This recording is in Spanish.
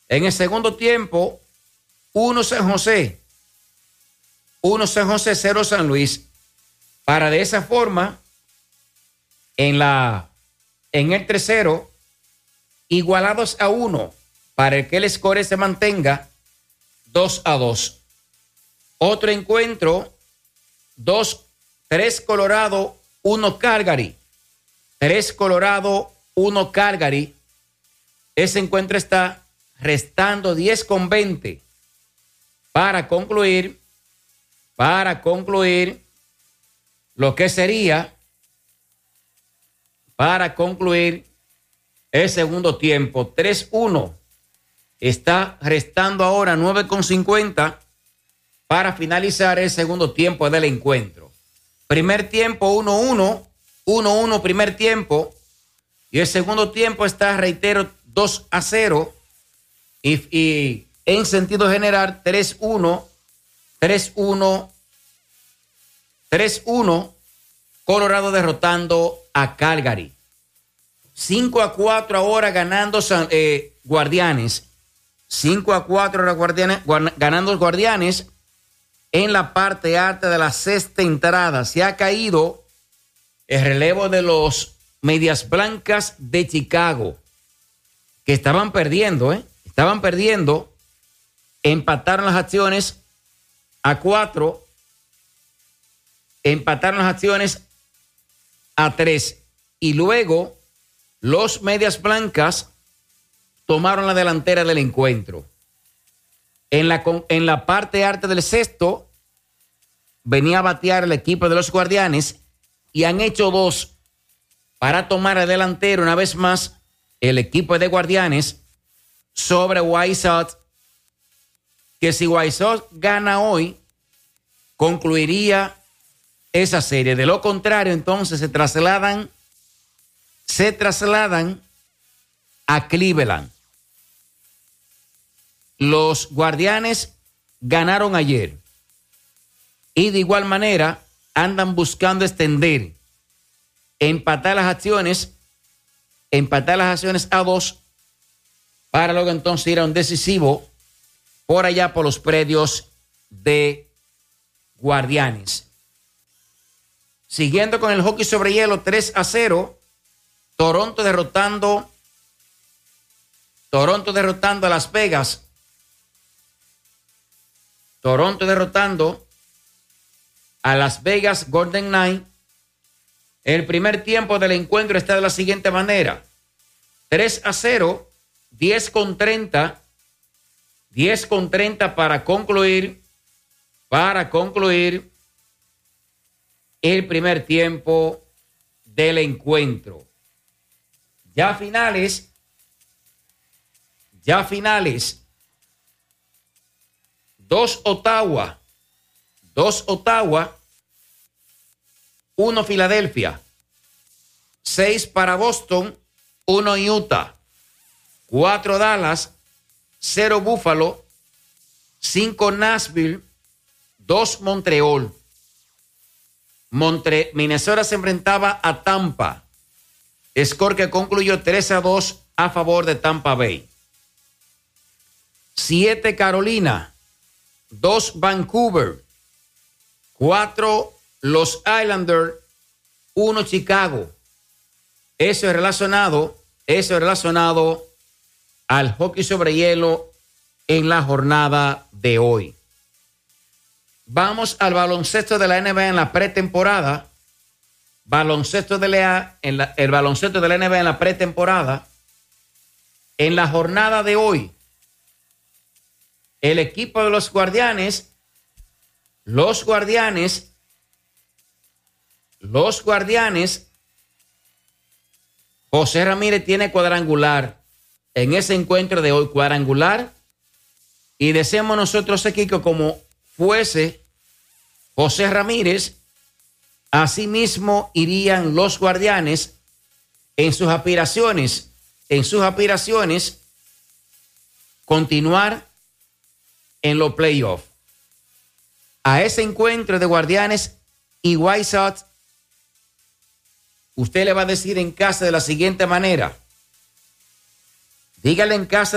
En el segundo tiempo, 1 San José, 0 San Luis, para de esa forma, en el tercero, igualados a 1, para que el score se mantenga 2-2. Otro encuentro, 3 Colorado, 1 Calgary. 3 Colorado, 1 Calgary. Ese encuentro está restando 10:20 para concluir lo que sería, para concluir el segundo tiempo. 3-1. Está restando ahora 9:50 para finalizar el segundo tiempo del encuentro. Primer tiempo 1-1 primer tiempo, y el segundo tiempo está, reitero, 2-0, y en sentido general 3-1, Colorado derrotando a Calgary. 5-4 ahora ganando Guardianes. 5-4 ahora ganando los Guardianes en la parte alta de la sexta entrada. Se ha caído el relevo de los Medias Blancas de Chicago, que estaban perdiendo, empataron las acciones a 4, empataron las acciones a 3, y luego los Medias Blancas tomaron la delantera del encuentro. En la parte alta del sexto venía a batear el equipo de los Guardianes y han hecho 2 para tomar el delantero una vez más el equipo de Guardianes sobre White Sox, que si White Sox gana hoy concluiría esa serie. De lo contrario, entonces se trasladan a Cleveland. Los Guardianes ganaron ayer y de igual manera andan buscando extender, empatar las acciones a 2 para luego entonces ir a un decisivo por allá por los predios de Guardianes. Siguiendo con el hockey sobre hielo, 3-0, Toronto derrotando a Las Vegas. Toronto derrotando a Las Vegas Golden Knights. El primer tiempo del encuentro está de la siguiente manera: 3-0, 10:30 para concluir el primer tiempo del encuentro. Ya finales, 2 Ottawa, 1 Filadelfia, 6 para Boston, 1 Utah, 4 Dallas, 0 Buffalo, 5 Nashville, 2 Montreal. Minnesota se enfrentaba a Tampa. Score que concluyó 3-2 a favor de Tampa Bay. 7 Carolina, 2 Vancouver, 4 los Islanders, 1 Chicago. Eso es relacionado al hockey sobre hielo en la jornada de hoy. Vamos al baloncesto de la NBA en la pretemporada. El baloncesto de la NBA en la pretemporada. En la jornada de hoy, el equipo de los Guardianes, José Ramírez tiene cuadrangular en ese encuentro de hoy, cuadrangular, y deseamos nosotros aquí que como fuese José Ramírez, asimismo irían los Guardianes en sus aspiraciones, continuar en los playoffs. A ese encuentro de Guardianes y White Sox, usted le va a decir en casa de la siguiente manera. Dígale en casa